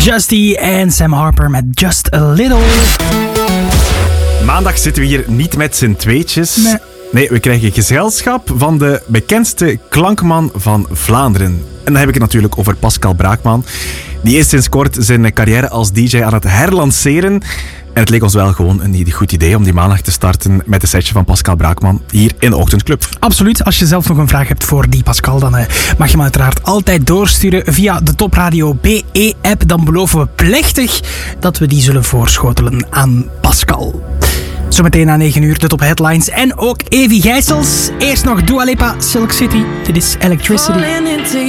Justy en Sam Harper met Just a Little. Maandag zitten we hier niet met z'n tweetjes. Nee, we krijgen gezelschap van de bekendste klankman van Vlaanderen. En dan heb ik het natuurlijk over Pascal Braakman. Die is sinds kort zijn carrière als DJ aan het herlanceren. En het leek ons wel gewoon een goed idee om die maandag te starten met een setje van Pascal Braakman hier in de Ochtendclub. Absoluut. Als je zelf nog een vraag hebt voor die Pascal, dan mag je hem uiteraard altijd doorsturen via de Top Radio BE-app. Dan beloven we plechtig dat we die zullen voorschotelen aan Pascal. Zometeen na 9 uur de top headlines en ook Evi Gijsels. Eerst nog Dua Lipa, Silk City. Dit is Electricity.